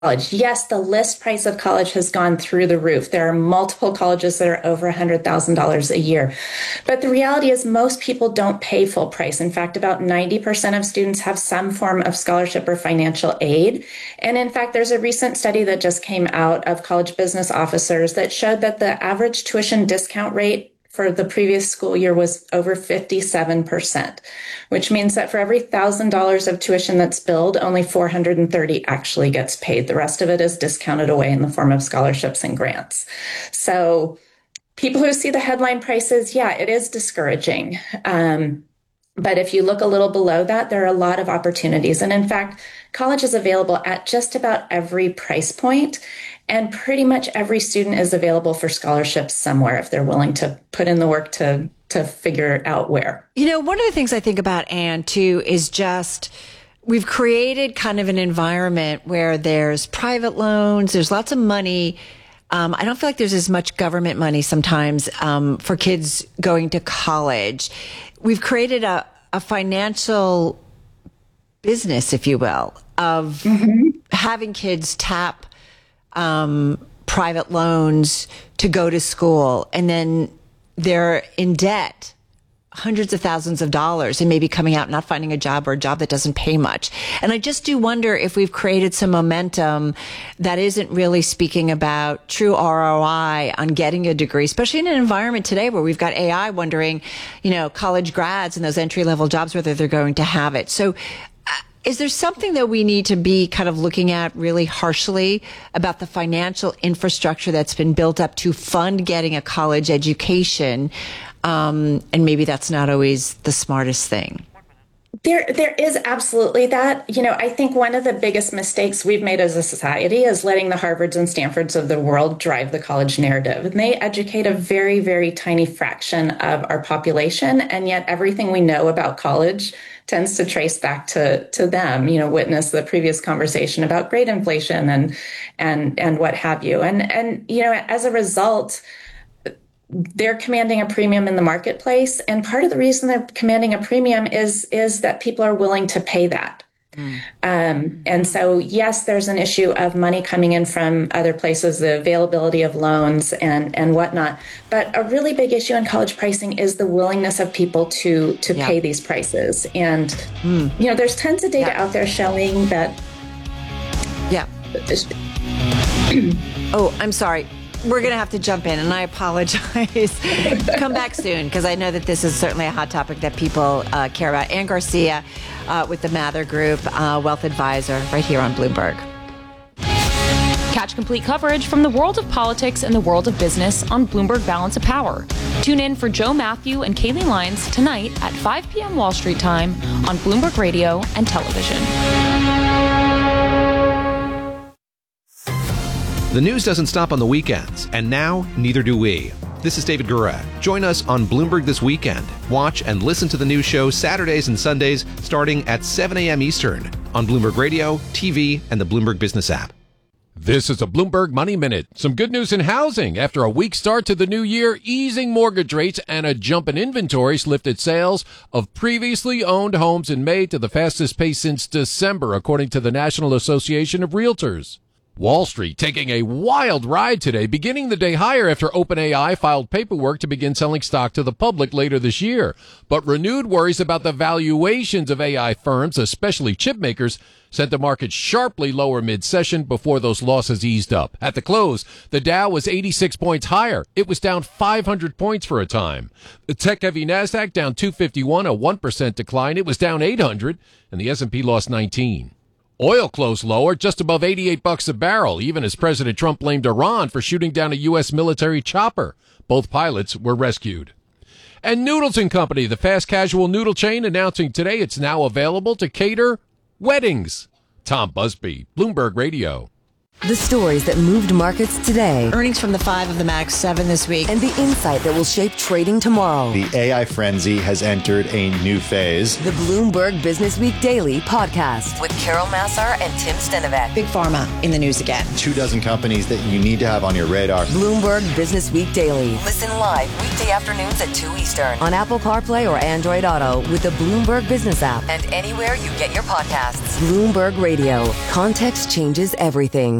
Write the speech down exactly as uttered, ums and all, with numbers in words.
college. Yes, the list price of college has gone through the roof. There are multiple colleges that are over one hundred thousand dollars a year. But the reality is most people don't pay full price. In fact, about ninety percent of students have some form of scholarship or financial aid. And in fact, there's a recent study that just came out of college business officers that showed that the average tuition discount rate for the previous school year was over fifty-seven percent, which means that for every one thousand dollars of tuition that's billed, only four hundred thirty actually gets paid. The rest of it is discounted away in the form of scholarships and grants. So people who see the headline prices, yeah, it is discouraging. Um, But if you look a little below that, there are a lot of opportunities. And in fact, college is available at just about every price point, and pretty much every student is available for scholarships somewhere if they're willing to put in the work to to figure out where. You know, one of the things I think about, Anne, too, is just we've created kind of an environment where there's private loans, there's lots of money. Um, I don't feel like there's as much government money sometimes um, for kids going to college. We've created a, a financial business, if you will, of mm-hmm. having kids tap um, private loans to go to school, and then they're in debt hundreds of thousands of dollars and maybe coming out not finding a job or a job that doesn't pay much. And I just do wonder if we've created some momentum that isn't really speaking about true R O I on getting a degree, especially in an environment today where we've got A I wondering, you know, college grads and those entry level jobs, whether they're going to have it. So uh, is there something that we need to be kind of looking at really harshly about the financial infrastructure that's been built up to fund getting a college education? Um, and maybe that's not always the smartest thing. There, there is absolutely that. You know, I think one of the biggest mistakes we've made as a society is letting the Harvards and Stanfords of the world drive the college narrative. And they educate a very, very tiny fraction of our population. And yet everything we know about college tends to trace back to, to them, you know, witness the previous conversation about grade inflation and, and, and what have you. And, and, you know, as a result, they're commanding a premium in the marketplace. And part of the reason they're commanding a premium is, is that people are willing to pay that. Mm. Um, and so, yes, there's an issue of money coming in from other places, the availability of loans and, and whatnot. But a really big issue in college pricing is the willingness of people to, to yeah. pay these prices. And, mm. you know, there's tons of data yeah. out there showing that. Yeah. Oh, I'm sorry. We're going to have to jump in, and I apologize. Come back soon, because I know that this is certainly a hot topic that people uh, care about. Anne Garcia uh, with the Mather Group, uh, Wealth Advisor, right here on Bloomberg. Catch complete coverage from the world of politics and the world of business on Bloomberg Balance of Power. Tune in for Joe Matthew and Kaylee Lyons tonight at five p.m. Wall Street time on Bloomberg Radio and television. The news doesn't stop on the weekends, and now neither do we. This is David Gura. Join us on Bloomberg This Weekend. Watch and listen to the news show Saturdays and Sundays starting at seven a.m. Eastern on Bloomberg Radio, T V, and the Bloomberg Business app. This is a Bloomberg Money Minute. Some good news in housing. After a weak start to the new year, easing mortgage rates and a jump in inventories lifted sales of previously owned homes in May to the fastest pace since December, according to the National Association of Realtors. Wall Street taking a wild ride today, beginning the day higher after OpenAI filed paperwork to begin selling stock to the public later this year. But renewed worries about the valuations of A I firms, especially chip makers, sent the market sharply lower mid-session before those losses eased up. At the close, the Dow was eighty-six points higher. It was down five hundred points for a time. The tech-heavy NASDAQ down two fifty-one, a one percent decline. It was down eight hundred, and the S and P lost nineteen. Oil closed lower, just above eighty-eight bucks a barrel, even as President Trump blamed Iran for shooting down a U S military chopper. Both pilots were rescued. And Noodles and Company, the fast casual noodle chain, announcing today it's now available to cater weddings. Tom Busby, Bloomberg Radio. The stories that moved markets today. Earnings from the five of the Max seven this week. And the insight that will shape trading tomorrow. The A I frenzy has entered a new phase. The Bloomberg Business Week Daily podcast with Carol Massar and Tim Stenovec. Big Pharma in the news again. Two dozen companies that you need to have on your radar. Bloomberg Business Week Daily. Listen live weekday afternoons at two Eastern on Apple CarPlay or Android Auto with the Bloomberg Business app and anywhere you get your podcasts. Bloomberg Radio. Context changes everything.